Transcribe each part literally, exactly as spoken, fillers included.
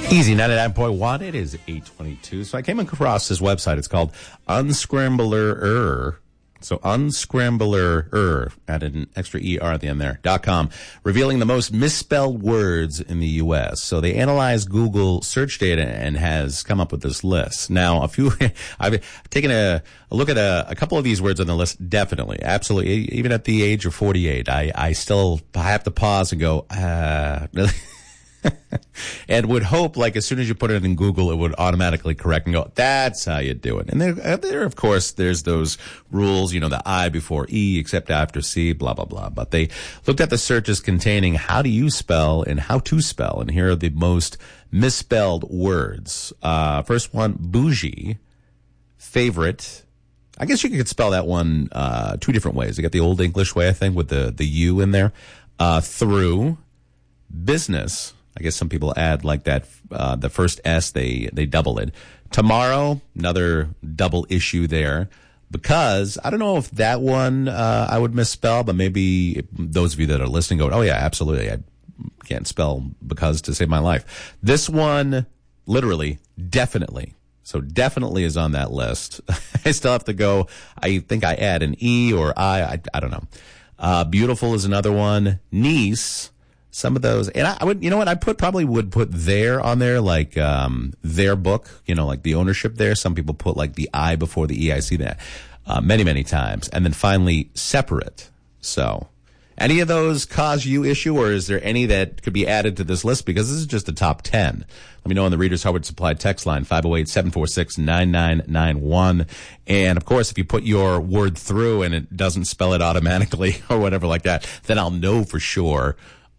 Easy ninety-nine point one. It is eight twenty-two. So I came across this website. It's called Unscrambler. So Unscrambler, added an extra E R at the end there, dot com, revealing the most misspelled words in the U S. So they analyzed Google search data and has come up with this list. Now, a few, I've taken a, a look at a, a couple of these words on the list. Definitely, absolutely. Even at the age of forty-eight, I, I still have to pause and go, ah, really? And would hope, like, as soon as you put it in Google, it would automatically correct and go, that's how you do it. And there, there, of course, there's those rules, you know, the I before E, except after C, blah, blah, blah. But they looked at the searches containing how do you spell and how to spell. And here are the most misspelled words. Uh, first one, bougie, favorite. I guess you could spell that one uh, two different ways. You got the old English way, I think, with the, the U in there. Uh, through, business. I guess some people add like that, uh, the first S, they, they double it. Tomorrow, another double issue there. Because, I don't know if that one, uh, I would misspell, but maybe those of you that are listening go, oh yeah, absolutely. I can't spell because to save my life. This one, literally, definitely. So definitely is on that list. I still have to go, I think I add an E or I, I, I don't know. Uh, beautiful is another one. Niece. Some of those, and I, I would, you know what, I put, probably would put their on there, like, um, their book, you know, like the ownership there. Some people put like the I before the E. I see that, uh, many, many times. And then finally, separate. So, any of those cause you issue, or is there any that could be added to this list? Because this is just the top ten. Let me know on the Reader's Harvard Supply text line, five oh eight, seven four six, nine nine nine one. And of course, if you put your word through and it doesn't spell it automatically or whatever like that, then I'll know for sure.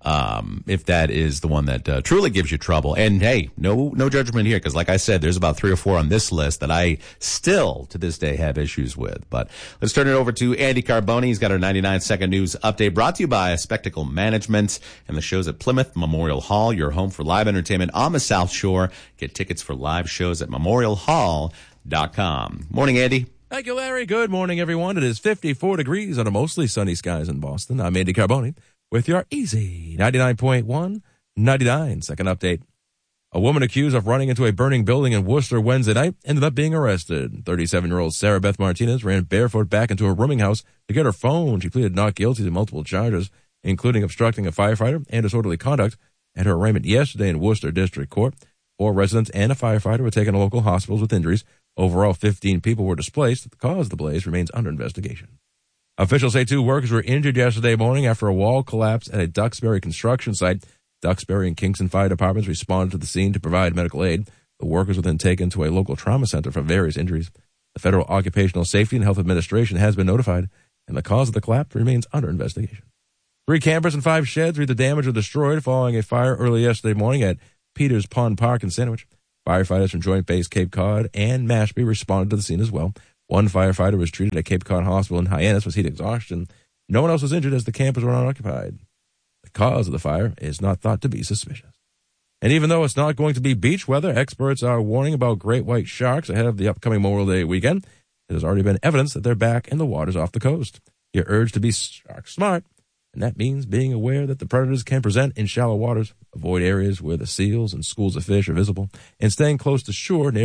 Um, if that is the one that uh, truly gives you trouble. And hey, no, no judgment here, because like I said, there's about three or four on this list that I still to this day have issues with. But let's turn it over to Andy Carboni. He's got our ninety-nine second news update brought to you by Spectacle Management and the shows at Plymouth Memorial Hall, your home for live entertainment on the South Shore. Get tickets for live shows at memorial hall dot com. Morning, Andy. Thank you, Larry. Good morning, everyone. It is fifty-four degrees under mostly sunny skies in Boston. I'm Andy Carboni with your Easy ninety-nine point one, ninety-nine second update. A woman accused of running into a burning building in Worcester Wednesday night ended up being arrested. thirty-seven-year-old Sarah Beth Martinez ran barefoot back into a rooming house to get her phone. She pleaded not guilty to multiple charges, including obstructing a firefighter and disorderly conduct. At her arraignment yesterday in Worcester District Court, four residents and a firefighter were taken to local hospitals with injuries. Overall, fifteen people were displaced. The cause of the blaze remains under investigation. Officials say two workers were injured yesterday morning after a wall collapsed at a Duxbury construction site. Duxbury and Kingston fire departments responded to the scene to provide medical aid. The workers were then taken to a local trauma center for various injuries. The Federal Occupational Safety and Health Administration has been notified, and the cause of the collapse remains under investigation. Three campers and five sheds were either damaged or destroyed following a fire early yesterday morning at Peters Pond Park in Sandwich. Firefighters from Joint Base Cape Cod and Mashpee responded to the scene as well. One firefighter was treated at Cape Cod Hospital in Hyannis with heat exhaustion. No one else was injured as the campers were unoccupied. The cause of the fire is not thought to be suspicious. And even though it's not going to be beach weather, experts are warning about great white sharks ahead of the upcoming Memorial Day weekend. There's already been evidence that they're back in the waters off the coast. You're urged to be shark smart, and that means being aware that the predators can present in shallow waters. Avoid areas where the seals and schools of fish are visible, and staying close to shore near